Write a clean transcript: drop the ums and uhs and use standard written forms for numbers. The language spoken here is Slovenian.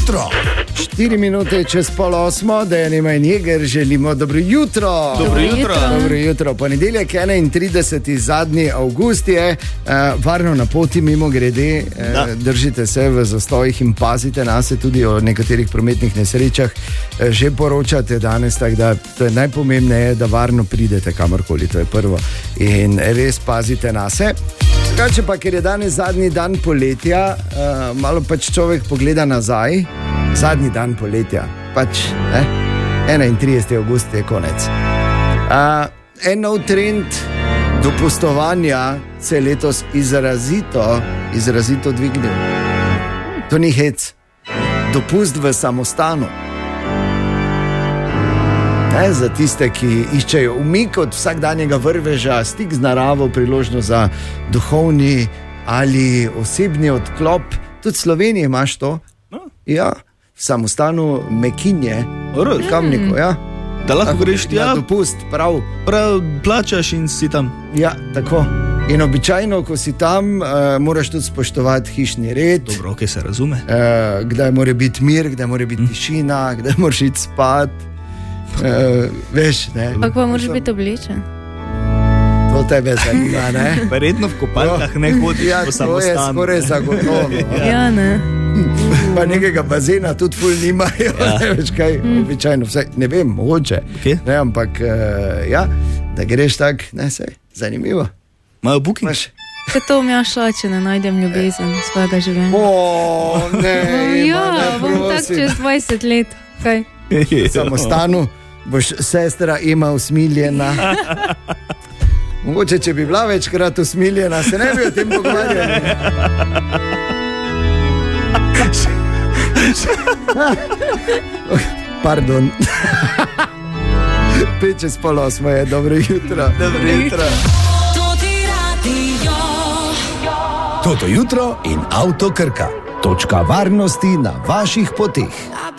jutro. 4 minute čez 7:30, da je Nema in Jeger, želimo dobro jutro. Dobro jutro. Ponedeljek 31. zadnji avgust je, varno na poti mimo grede, držite se v zastojih in pazite nase, tudi o nekaterih prometnih nesrečah že poročate danes, tako da to je najpomembneje, da varno pridete kamorkoli, to je prvo in res pazite nase. Drugače pa, ker je danes zadnji dan poletja, malo pač človek pogleda nazaj. Zadnji dan poletja, pač 31. avgust je konec. En nov trend dopustovanja se je letos izrazito dvignil. To ni hec, dopust v samostanu. Za tiste, ki iščejo umik od vsakdanjega vrveža, stik z naravo, priložnost za duhovni ali osebni odklop. Tudi v Sloveniji imaš to. Ja. V samostanu Mekinje, v Kamniku, ja. Da lahko greš tja, dopust, prav plačaš in si tam. Ja, tako. In običajno, ko si tam, moraš tudi spoštovati hišni red. Dobro, ok, se razume. Kdaj mora biti mir, kdaj mora biti tišina, kdaj moraš iti spat. Veš, ne. Kako moraš biti oblečen? To tebe zanima, ne? Verjetno v kopalkah ne hodiš po samostanu. Ja, to je skoraj zagotovo. Ja, ne. Pa nekega bazena tudi ful nimajo, ne veš kaj, običajno vse, ne vem, mogoče, ne, ampak da greš tak, ne, sej, zanimivo. Imajo booking? Kaj to mi šla, če ne najdem ljubezen svojega življenja? Ne, bom tak čez 20 let, kaj? V samostanu boš sestra Ema usmiljena. Mogoče, če bi bila večkrat usmiljena, se ne bi o tem pogovarjali. Pardon. 7:05 je, dobro jutro. Dobro jutro. Toto jutro in Avto Krka. Točka varnosti na vaših poteh.